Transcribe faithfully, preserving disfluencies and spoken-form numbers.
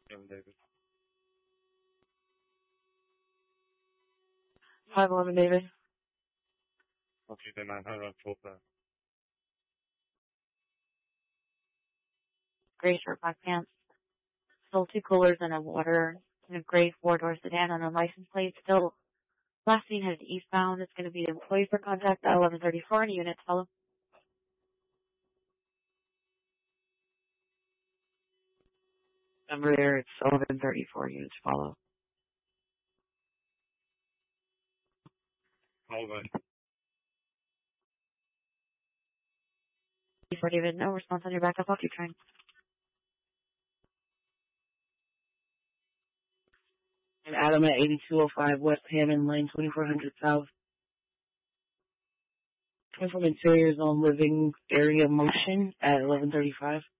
Kevin David. five eleven David. Okay, then nine hundred on full time. Gray shirt, black pants. Still two coolers and a water in a gray four-door sedan on a license plate. Still last seen headed eastbound. It's going to be employee for contact at eleven thirty-four in a unit. Follow. Number there, it's eleven thirty-four units. Follow. All right. For David, no response on your backup. I'll keep trying. And Adam at eighty-two oh five West Hammond Lane, twenty-four hundred South. Coming from interiors on living area motion at eleven thirty-five.